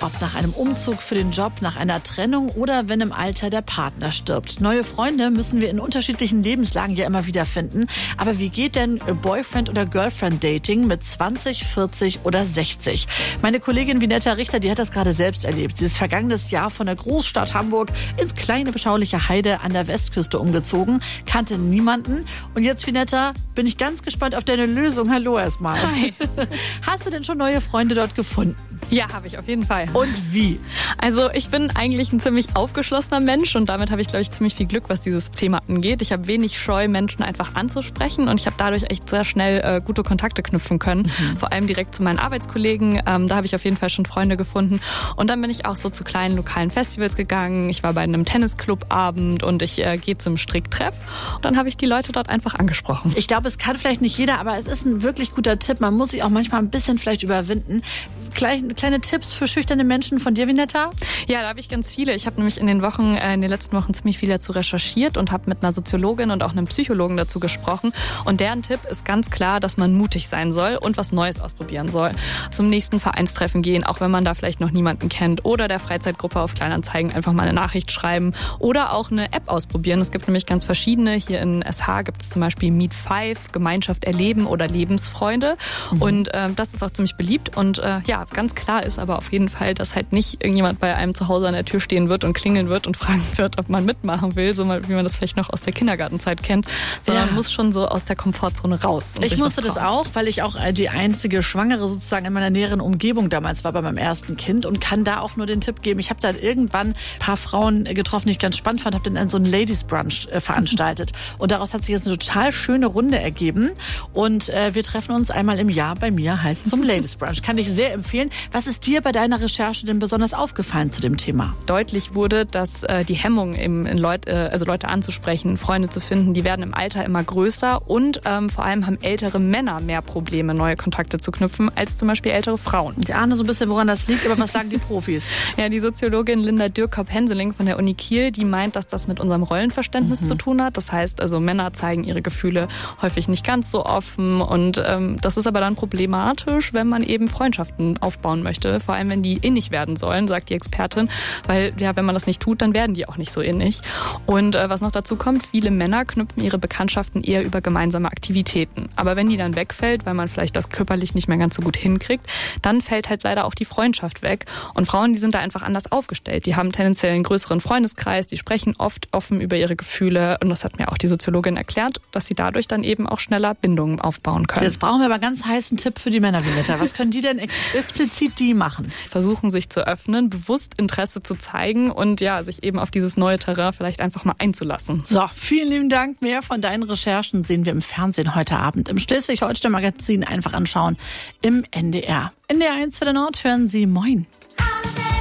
Ob nach einem Umzug für den Job, nach einer Trennung oder wenn im Alter der Partner stirbt. Neue Freunde müssen wir in unterschiedlichen Lebenslagen ja immer wieder finden. Aber wie geht denn Boyfriend- oder Girlfriend-Dating mit 20, 40 oder 60? Meine Kollegin Vinetta Richter, die hat das gerade selbst erlebt. Sie ist vergangenes Jahr von der Großstadt Hamburg ins kleine, beschauliche Heide an der Westküste umgezogen, kannte niemanden. Und jetzt, Vinetta, bin ich ganz gespannt auf deine Lösung. Hallo erstmal. Hi. Hast du denn schon neue Freunde dort gefunden? Ja, habe ich auf jeden Fall. Und wie? Also ich bin eigentlich ein ziemlich aufgeschlossener Mensch und damit habe ich, glaube ich, ziemlich viel Glück, was dieses Thema angeht. Ich habe wenig Scheu, Menschen einfach anzusprechen und ich habe dadurch echt sehr schnell gute Kontakte knüpfen können. Vor allem direkt zu meinen Arbeitskollegen. Da habe ich auf jeden Fall schon Freunde gefunden. Und dann bin ich auch so zu kleinen lokalen Festivals gegangen. Ich war bei einem Tennisclubabend und ich gehe zum Stricktreff. Und dann habe ich die Leute dort einfach angesprochen. Ich glaube, es kann vielleicht nicht jeder, aber es ist ein wirklich guter Tipp. Man muss sich auch manchmal ein bisschen vielleicht überwinden. Kleine Tipps für schüchterne Menschen von dir, Vinetta? Ja, da habe ich ganz viele. Ich habe nämlich in den letzten Wochen ziemlich viel dazu recherchiert und habe mit einer Soziologin und auch einem Psychologen dazu gesprochen. Und deren Tipp ist ganz klar, dass man mutig sein soll und was Neues ausprobieren soll. Zum nächsten Vereinstreffen gehen, auch wenn man da vielleicht noch niemanden kennt. Oder der Freizeitgruppe auf Kleinanzeigen einfach mal eine Nachricht schreiben. Oder auch eine App ausprobieren. Es gibt nämlich ganz verschiedene. Hier in SH gibt es zum Beispiel Meet 5, Gemeinschaft erleben oder Lebensfreunde. Und das ist auch ziemlich beliebt. Und ganz klar ist aber auf jeden Fall, dass halt nicht irgendjemand bei einem zu Hause an der Tür stehen wird und klingeln wird und fragen wird, ob man mitmachen will, so wie man das vielleicht noch aus der Kindergartenzeit kennt, sondern man muss schon so aus der Komfortzone raus. Ich musste das auch, weil ich auch die einzige Schwangere sozusagen in meiner näheren Umgebung damals war bei meinem ersten Kind und kann da auch nur den Tipp geben. Ich habe dann irgendwann ein paar Frauen getroffen, die ich ganz spannend fand, habe dann so einen Ladies Brunch veranstaltet und daraus hat sich jetzt eine total schöne Runde ergeben und wir treffen uns einmal im Jahr bei mir halt zum Ladies Brunch. Kann ich sehr empfehlen. Was ist dir bei deiner Recherche denn besonders aufgefallen zu dem Thema? Deutlich wurde, dass die Hemmung, Leute anzusprechen, Freunde zu finden, die werden im Alter immer größer und vor allem haben ältere Männer mehr Probleme, neue Kontakte zu knüpfen, als zum Beispiel ältere Frauen. Ich ahne so ein bisschen, woran das liegt, aber was sagen die Profis? Ja, die Soziologin Linda Dürkop-Henseling von der Uni Kiel, die meint, dass das mit unserem Rollenverständnis zu tun hat. Das heißt, also Männer zeigen ihre Gefühle häufig nicht ganz so offen und das ist aber dann problematisch, wenn man eben Freundschaften aufbauen möchte, vor allem wenn die innig werden sollen, sagt die Expertin, weil ja, wenn man das nicht tut, dann werden die auch nicht so innig. Und was noch dazu kommt, viele Männer knüpfen ihre Bekanntschaften eher über gemeinsame Aktivitäten. Aber wenn die dann wegfällt, weil man vielleicht das körperlich nicht mehr ganz so gut hinkriegt, dann fällt halt leider auch die Freundschaft weg. Und Frauen, die sind da einfach anders aufgestellt. Die haben tendenziell einen größeren Freundeskreis, die sprechen oft offen über ihre Gefühle und das hat mir auch die Soziologin erklärt, dass sie dadurch dann eben auch schneller Bindungen aufbauen können. Jetzt brauchen wir aber ganz heißen Tipp für die Männer, Vinetta. Was können die denn explizit machen? Versuchen, sich zu öffnen, bewusst Interesse zu zeigen und ja, sich eben auf dieses neue Terrain vielleicht einfach mal einzulassen. So, vielen lieben Dank. Mehr von deinen Recherchen sehen wir im Fernsehen heute Abend. Im Schleswig-Holstein Magazin einfach anschauen. Im NDR. NDR 1 für den Nord hören Sie Moin.